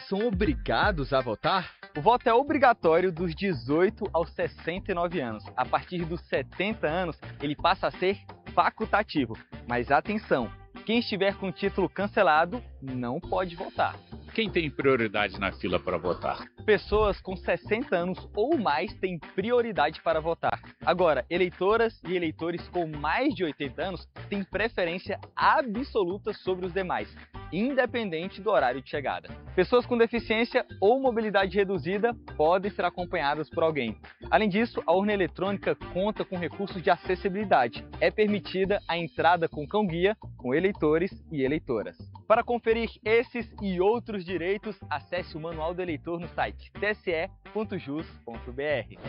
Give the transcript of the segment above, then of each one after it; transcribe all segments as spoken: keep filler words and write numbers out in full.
são obrigados a votar? O voto é obrigatório dos dezoito aos sessenta e nove anos. A partir dos setenta anos, ele passa a ser facultativo. Mas atenção, quem estiver com o título cancelado não pode votar. Quem tem prioridade na fila para votar? Pessoas com sessenta anos ou mais têm prioridade para votar. Agora, eleitoras e eleitores com mais de oitenta anos têm preferência absoluta sobre os demais, independente do horário de chegada. Pessoas com deficiência ou mobilidade reduzida podem ser acompanhadas por alguém. Além disso, a urna eletrônica conta com recursos de acessibilidade. É permitida a entrada com cão-guia, com eleitores e eleitoras. Para conferir esses e outros direitos, acesse o Manual do Eleitor no site t s e ponto jus ponto b r.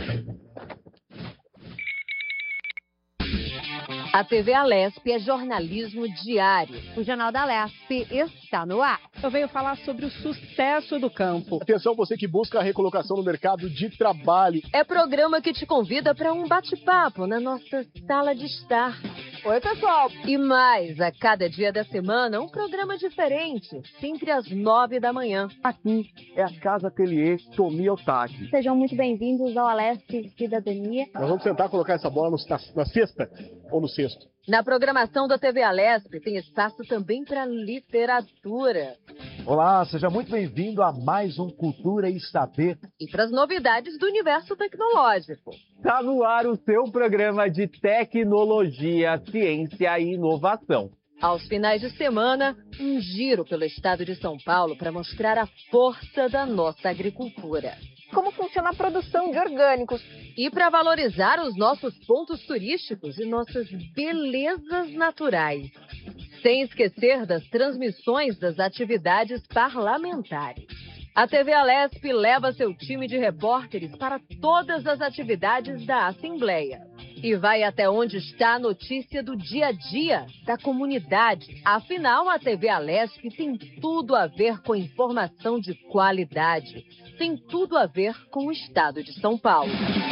A T V Alesp é jornalismo diário. O Jornal da Alesp está no ar. Eu venho falar sobre o sucesso do campo. Atenção, você que busca a recolocação no mercado de trabalho. É programa que te convida para um bate-papo na nossa sala de estar. Oi, pessoal. E mais, a cada dia da semana, um programa diferente, sempre às nove da manhã. Aqui é a Casa Ateliê Tomi Otaki. Sejam muito bem-vindos ao Alesp Cidadania. Nós vamos tentar colocar essa bola no, na, na cesta ou no cesto. Na programação da T V Alesp tem espaço também para literatura. Olá, seja muito bem-vindo a mais um Cultura e Saber. E para as novidades do universo tecnológico. Está no ar o seu programa de tecnologia, ciência e inovação. Aos finais de semana, um giro pelo estado de São Paulo para mostrar a força da nossa agricultura. Como funciona a produção de orgânicos. E para valorizar os nossos pontos turísticos e nossas belezas naturais. Sem esquecer das transmissões das atividades parlamentares. A T V Alesp leva seu time de repórteres para todas as atividades da Assembleia. E vai até onde está a notícia do dia a dia da comunidade. Afinal, a T V Alesp tem tudo a ver com informação de qualidade. Tem tudo a ver com o estado de São Paulo.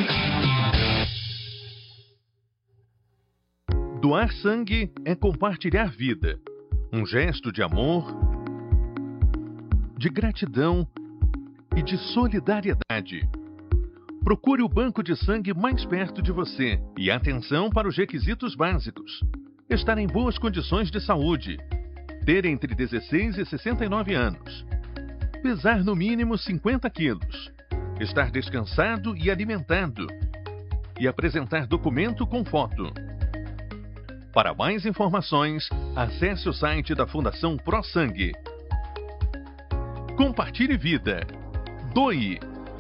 Doar sangue é compartilhar vida. Um gesto de amor, de gratidão e de solidariedade. Procure o banco de sangue mais perto de você e atenção para os requisitos básicos. Estar em boas condições de saúde. Ter entre dezesseis e sessenta e nove anos. Pesar no mínimo cinquenta quilos. Estar descansado e alimentado. E apresentar documento com foto. Para mais informações, acesse o site da Fundação ProSangue. Compartilhe vida. Doe.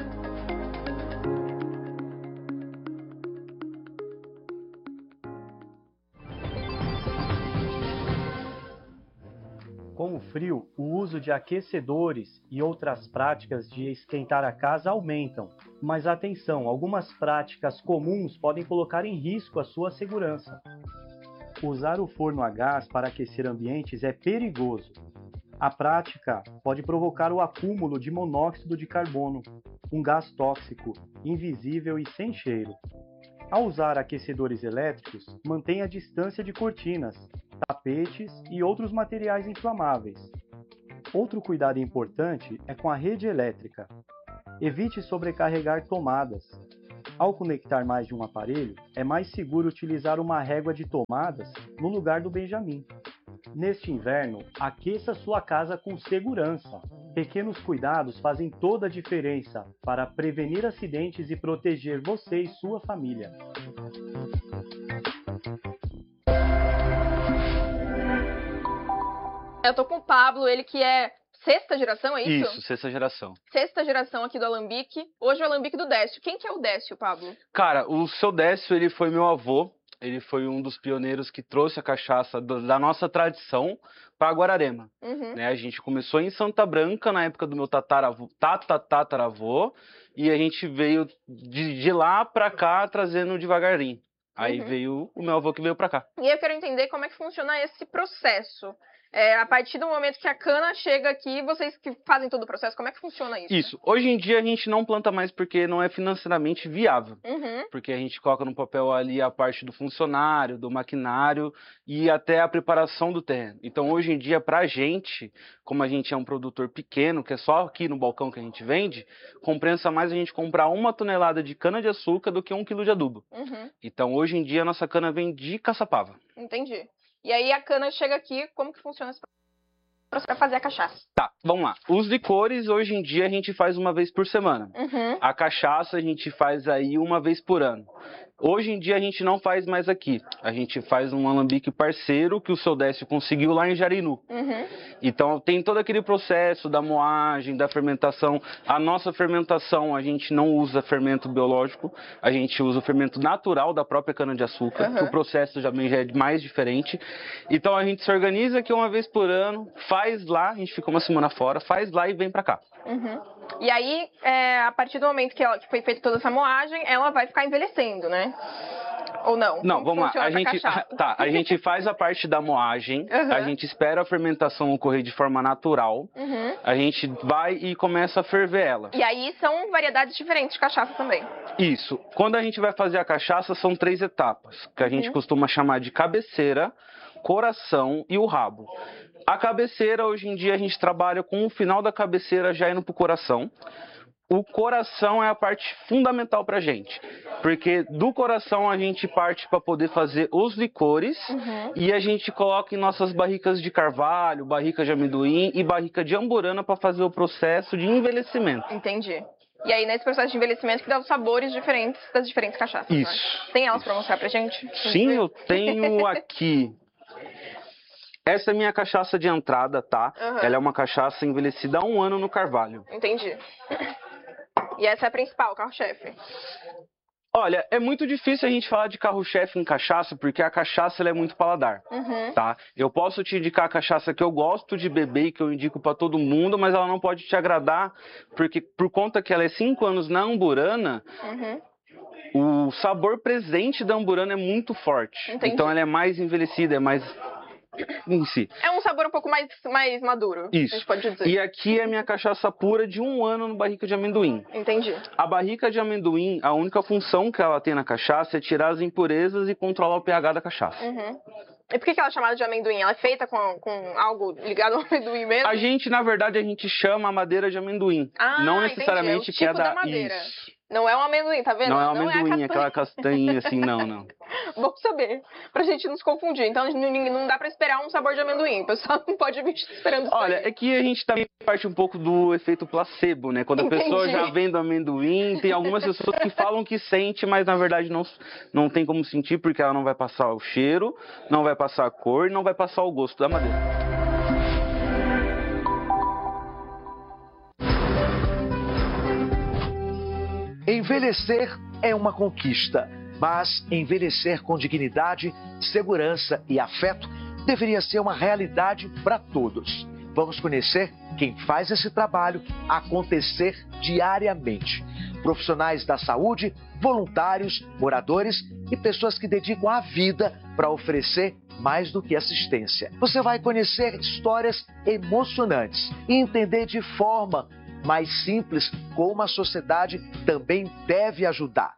Com o frio, o uso de aquecedores e outras práticas de esquentar a casa aumentam. Mas atenção, algumas práticas comuns podem colocar em risco a sua segurança. Usar o forno a gás para aquecer ambientes é perigoso. A prática pode provocar o acúmulo de monóxido de carbono, um gás tóxico, invisível e sem cheiro. Ao usar aquecedores elétricos, mantenha a distância de cortinas, tapetes e outros materiais inflamáveis. Outro cuidado importante é com a rede elétrica. Evite sobrecarregar tomadas. Ao conectar mais de um aparelho, é mais seguro utilizar uma régua de tomadas no lugar do Benjamin. Neste inverno, aqueça sua casa com segurança. Pequenos cuidados fazem toda a diferença para prevenir acidentes e proteger você e sua família. Eu tô com o Pablo, ele que é sexta geração, é isso? Isso, sexta geração. Sexta geração aqui do Alambique. Hoje é o Alambique do Décio. Quem que é o Décio, Pablo? Cara, o seu Décio, ele foi meu avô. Ele foi um dos pioneiros que trouxe a cachaça do, da nossa tradição para Guararema. Uhum. Né? A gente começou em Santa Branca, na época do meu tataravô, tataravô, e a gente veio de, de lá para cá trazendo devagarinho. Aí uhum. veio o meu avô que veio para cá. E eu quero entender como é que funciona esse processo. É, a partir do momento que a cana chega aqui, vocês que fazem todo o processo, como é que funciona isso? Isso. Hoje em dia a gente não planta mais porque não é financeiramente viável. Uhum. Porque a gente coloca no papel ali a parte do funcionário, do maquinário e até a preparação do terreno. Então hoje em dia pra gente, como a gente é um produtor pequeno, que é só aqui no balcão que a gente vende, compensa mais a gente comprar uma tonelada de cana de açúcar do que um quilo de adubo. Uhum. Então hoje em dia a nossa cana vem de Caçapava. Entendi. E aí a cana chega aqui, como que funciona esse processo para fazer a cachaça? Tá, vamos lá. Os licores, hoje em dia, a gente faz uma vez por semana. Uhum. A cachaça, a gente faz aí uma vez por ano. Hoje em dia, a gente não faz mais aqui. A gente faz um alambique parceiro que o seu Décio conseguiu lá em Jarinu. Uhum. Então, tem todo aquele processo da moagem, da fermentação. A nossa fermentação, a gente não usa fermento biológico. A gente usa o fermento natural da própria cana-de-açúcar, Uhum. que o processo já é mais diferente. Então, a gente se organiza aqui uma vez por ano, faz lá, a gente fica uma semana fora, faz lá e vem pra cá. Uhum. E aí, é, a partir do momento que, ela, que foi feita toda essa moagem, ela vai ficar envelhecendo, né? Ou não? Não, Como vamos lá. funciona A essa gente, cachaça? tá, a gente faz a parte da moagem, Uhum. a gente espera a fermentação ocorrer de forma natural, Uhum. a gente vai e começa a ferver ela. E aí são variedades diferentes de cachaça também. Isso. Quando a gente vai fazer a cachaça, são três etapas, que a gente Uhum. costuma chamar de cabeceira, coração e o rabo. A cabeceira, hoje em dia, a gente trabalha com o final da cabeceira já indo pro coração. O coração é a parte fundamental pra gente, porque do coração a gente parte para poder fazer os licores Uhum. e a gente coloca em nossas barricas de carvalho, barrica de amendoim e barrica de amburana para fazer o processo de envelhecimento. Entendi. E aí, nesse processo de envelhecimento, que dá os sabores diferentes das diferentes cachaças. Isso. Né? Tem elas pra mostrar pra gente? Sim, eu tenho aqui. Essa é a minha cachaça de entrada, tá? Uhum. Ela é uma cachaça envelhecida há um ano no carvalho. Entendi. E essa é a principal, o carro-chefe. Olha, é muito difícil a gente falar de carro-chefe em cachaça, porque a cachaça ela é muito paladar, Uhum. tá? Eu posso te indicar a cachaça que eu gosto de beber e que eu indico pra todo mundo, mas ela não pode te agradar, porque por conta que ela é cinco anos na amburana, Uhum. o sabor presente da amburana é muito forte. Entendi. Então ela é mais envelhecida, é mais em si. É um sabor um pouco mais, mais maduro, Isso. a gente pode dizer. E aqui é a minha cachaça pura de um ano no barrica de amendoim. Entendi. A barrica de amendoim, a única função que ela tem na cachaça é tirar as impurezas e controlar o pH da cachaça. Uhum. E por que que ela é chamada de amendoim? Ela é feita com, com algo ligado ao amendoim mesmo? A gente, na verdade, a gente chama a madeira de amendoim. Ah, não entendi. necessariamente É o que é tipo da da... madeira. Isso. Não é um amendoim, tá vendo? Não é um Não amendoim, é a aquela castanha assim, não, não. Bom saber, pra gente não se confundir. Então não, não dá pra esperar um sabor de amendoim. O pessoal não pode vir esperando isso. Olha, aí. é que a gente também parte um pouco do efeito placebo, né? Quando a Entendi. pessoa já vem do amendoim, tem algumas pessoas que falam que sente, mas na verdade não, não tem como sentir, porque ela não vai passar o cheiro, não vai passar a cor, não vai passar o gosto da madeira. Envelhecer é uma conquista, mas envelhecer com dignidade, segurança e afeto deveria ser uma realidade para todos. Vamos conhecer quem faz esse trabalho acontecer diariamente. Profissionais da saúde, voluntários, moradores e pessoas que dedicam a vida para oferecer mais do que assistência. Você vai conhecer histórias emocionantes e entender de forma mais simples como a sociedade também deve ajudar.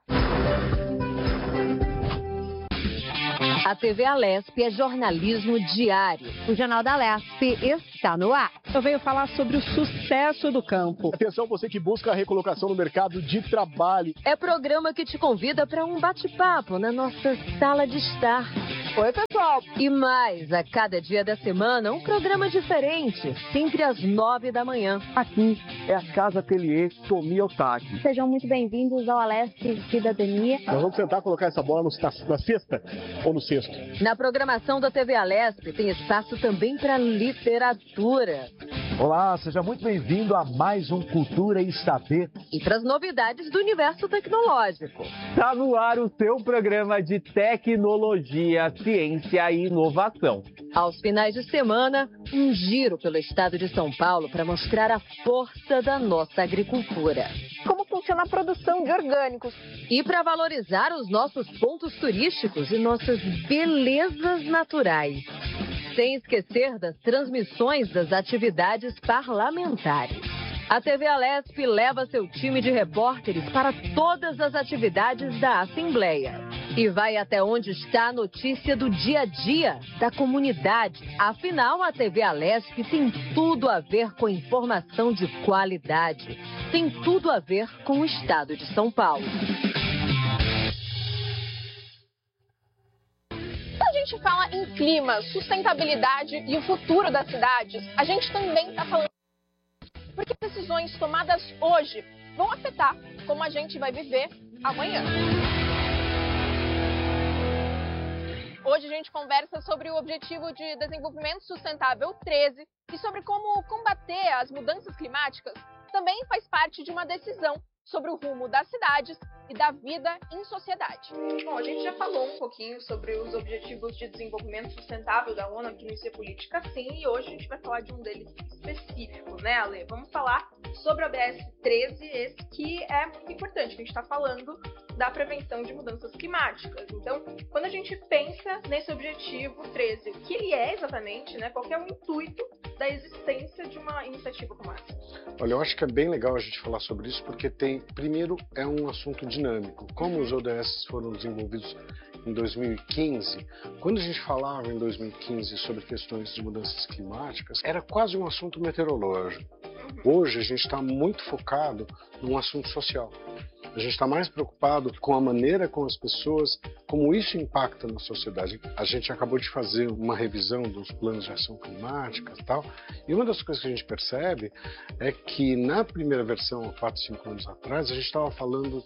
A T V Alesp é jornalismo diário. O Jornal da Alesp está no ar. Eu venho falar sobre o sucesso do campo. Atenção, você que busca a recolocação no mercado de trabalho. É programa que te convida para um bate-papo na nossa sala de estar. Oi, pessoal. E mais, a cada dia da semana, um programa diferente, sempre às nove da manhã. Aqui é a Casa Ateliê Tomi Otaki. Sejam muito bem-vindos ao Alesp Cidadania. Nós vamos tentar colocar essa bola no, na cesta ou no cesto. Na programação da T V Alesp tem espaço também para literatura. Olá, seja muito bem-vindo a mais um Cultura e Saber. E para as novidades do universo tecnológico. Está no ar o seu programa de tecnologia, ciência e inovação. Aos finais de semana, um giro pelo estado de São Paulo para mostrar a força da nossa agricultura. Como funciona a produção de orgânicos. E para valorizar os nossos pontos turísticos e nossas belezas naturais. Sem esquecer das transmissões das atividades parlamentares. A T V Alesp leva seu time de repórteres para todas as atividades da Assembleia e vai até onde está a notícia do dia a dia da comunidade. Afinal, a T V Alesp tem tudo a ver com informação de qualidade, tem tudo a ver com o estado de São Paulo. Quando a gente fala em clima, sustentabilidade e o futuro das cidades, a gente também está falando porque decisões tomadas hoje vão afetar como a gente vai viver amanhã. Hoje a gente conversa sobre o Objetivo de Desenvolvimento Sustentável treze e sobre como combater as mudanças climáticas também faz parte de uma decisão sobre o rumo das cidades e da vida em sociedade. Bom, a gente já falou um pouquinho sobre os Objetivos de Desenvolvimento Sustentável da ONU aqui no I C Política, sim, e hoje a gente vai falar de um deles específico, né, Ale? Vamos falar sobre o O B S treze, esse que é muito importante, a gente está falando da prevenção de mudanças climáticas. Então, quando a gente pensa nesse Objetivo treze, o que ele é exatamente, né, qual que é o intuito da existência de uma iniciativa como essa? Olha, eu acho que é bem legal a gente falar sobre isso, porque tem, primeiro, é um assunto dinâmico. Como os O D S foram desenvolvidos em dois mil e quinze, quando a gente falava em dois mil e quinze sobre questões de mudanças climáticas, era quase um assunto meteorológico. Hoje a gente está muito focado num assunto social. A gente está mais preocupado com a maneira como as pessoas, como isso impacta na sociedade. A gente acabou de fazer uma revisão dos planos de ação climática e tal, e uma das coisas que a gente percebe é que na primeira versão, há quatro, cinco anos atrás, a gente estava falando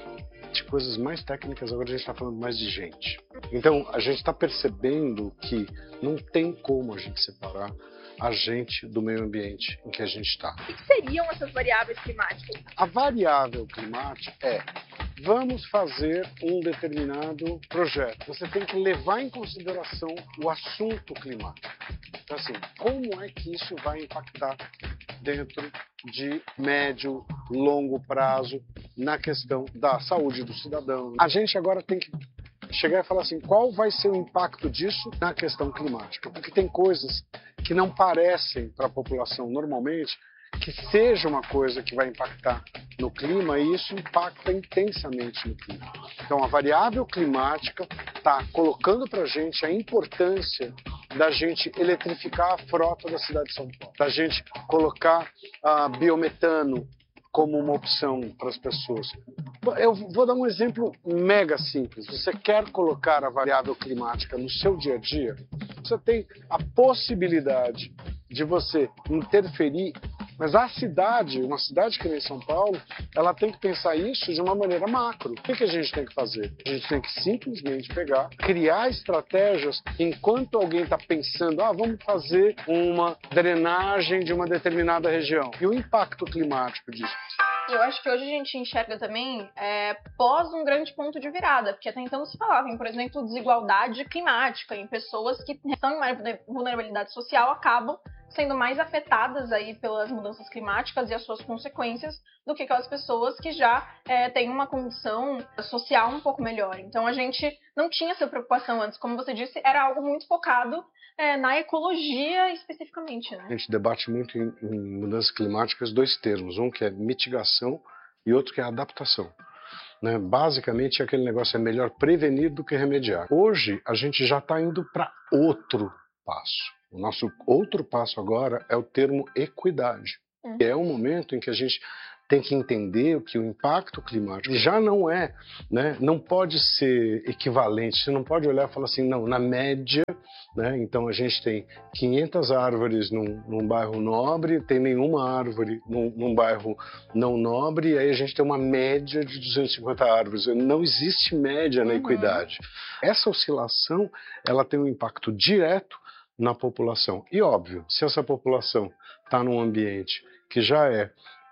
de coisas mais técnicas, agora a gente está falando mais de gente. Então, a gente está percebendo que não tem como a gente separar a gente do meio ambiente em que a gente está. O que seriam essas variáveis climáticas? A variável climática é: vamos fazer um determinado projeto. Você tem que levar em consideração o assunto climático. Então, assim, como é que isso vai impactar dentro de médio, longo prazo na questão da saúde do cidadão? A gente agora tem que chegar e falar assim, qual vai ser o impacto disso na questão climática? Porque tem coisas que não parecem para a população normalmente que seja uma coisa que vai impactar no clima, e isso impacta intensamente no clima. Então a variável climática está colocando para a gente a importância da gente eletrificar a frota da cidade de São Paulo, da gente colocar a biometano como uma opção para as pessoas. Eu vou dar um exemplo mega simples. Você quer colocar a variável climática no seu dia a dia? Você tem a possibilidade de você interferir, mas a cidade, uma cidade que nem São Paulo, ela tem que pensar isso de uma maneira macro. O que, que a gente tem que fazer? A gente tem que simplesmente pegar, criar estratégias enquanto alguém está pensando, ah, vamos fazer uma drenagem de uma determinada região. E o impacto climático disso? Eu acho que hoje a gente enxerga também é, pós um grande ponto de virada, porque até então se falava em, por exemplo, desigualdade climática, em pessoas que estão em uma vulnerabilidade social acabam sendo mais afetadas aí pelas mudanças climáticas e as suas consequências do que aquelas pessoas que já é, têm uma condição social um pouco melhor. Então a gente não tinha essa preocupação antes, como você disse, era algo muito focado é, na ecologia especificamente, né? A gente debate muito em, em mudanças climáticas dois termos, um que é mitigação e outro que é adaptação. Né? Basicamente aquele negócio é melhor prevenir do que remediar. Hoje a gente já está indo para outro passo. O nosso outro passo agora é o termo equidade. Uhum. É um momento em que a gente tem que entender que o impacto climático já não é, né, não pode ser equivalente. Você não pode olhar e falar assim, não, na média, né, então a gente tem quinhentas árvores num, num bairro nobre, tem nenhuma árvore num, num bairro não nobre, e aí a gente tem uma média de duzentas e cinquenta árvores. Não existe média na equidade. Uhum. Essa oscilação, ela tem um impacto direto na população. E óbvio, se essa população está num ambiente que já é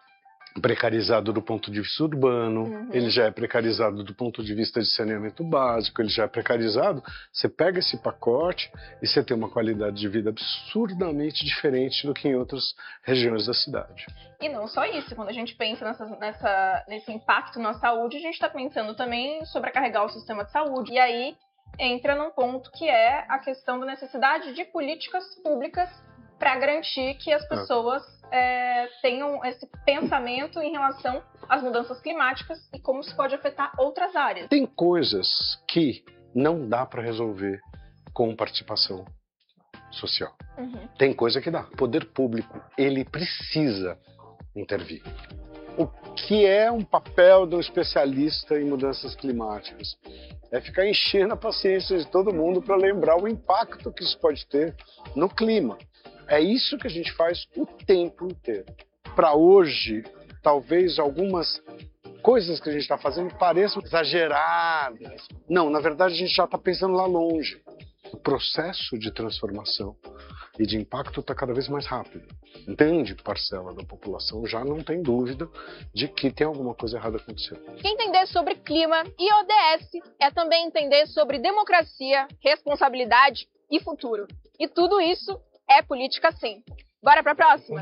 precarizado do ponto de vista urbano, uhum. ele já é precarizado do ponto de vista de saneamento básico, ele já é precarizado, você pega esse pacote e você tem uma qualidade de vida absurdamente diferente do que em outras regiões da cidade. E não só isso, quando a gente pensa nessa, nessa, nesse impacto na saúde, a gente está pensando também em sobrecarregar o sistema de saúde. E aí entra num ponto que é a questão da necessidade de políticas públicas para garantir que as pessoas é, tenham esse pensamento em relação às mudanças climáticas e como isso pode afetar outras áreas. Tem coisas que não dá para resolver com participação social. Uhum. Tem coisa que dá. O poder público, ele precisa intervir. O que é um papel de um especialista em mudanças climáticas? É ficar enchendo a paciência de todo mundo para lembrar o impacto que isso pode ter no clima. É isso que a gente faz o tempo inteiro. Para hoje, talvez algumas coisas que a gente está fazendo pareçam exageradas. Não, na verdade a gente já está pensando lá longe. O processo de transformação e de impacto está cada vez mais rápido. Grande parcela da população já não tem dúvida de que tem alguma coisa errada acontecendo. Entender sobre clima e O D S é também entender sobre democracia, responsabilidade e futuro. E tudo isso é política sim. Bora para a próxima?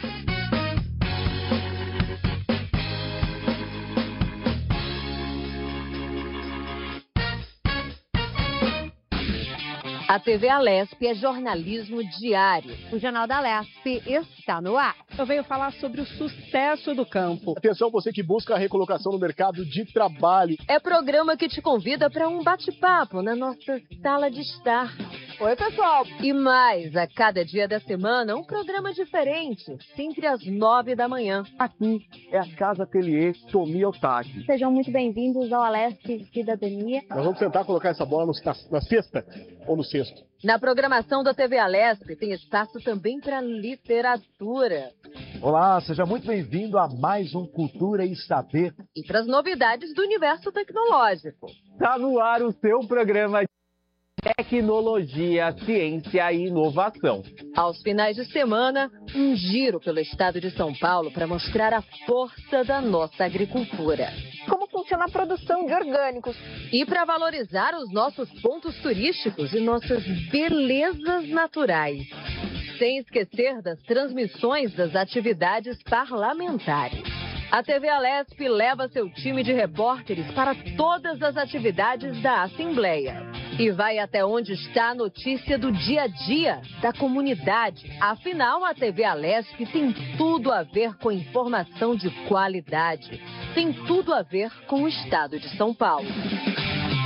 A T V Alesp é jornalismo diário. O Jornal da Alesp está no ar. Eu venho falar sobre o sucesso do campo. Atenção, você que busca a recolocação no mercado de trabalho. É programa que te convida para um bate-papo na nossa sala de estar. Oi, pessoal! E mais, a cada dia da semana, um programa diferente, sempre às nove da manhã. Aqui é a Casa Ateliê Tomi Otaki. Sejam muito bem-vindos ao Alesp Cidadania. Nós vamos tentar colocar essa bola no, na, na cesta ou no cesto. Na programação da T V Alesp tem espaço também para literatura. Olá, seja muito bem-vindo a mais um Cultura e Saber. E para as novidades do universo tecnológico. Está no ar o seu programa de tecnologia, ciência e inovação. Aos finais de semana, um giro pelo estado de São Paulo para mostrar a força da nossa agricultura. Como funciona a produção de orgânicos. E para valorizar os nossos pontos turísticos e nossas belezas naturais. Sem esquecer das transmissões das atividades parlamentares. A T V Alesp leva seu time de repórteres para todas as atividades da Assembleia. E vai até onde está a notícia do dia a dia da comunidade. Afinal, a T V Alesp tem tudo a ver com informação de qualidade. Tem tudo a ver com o estado de São Paulo.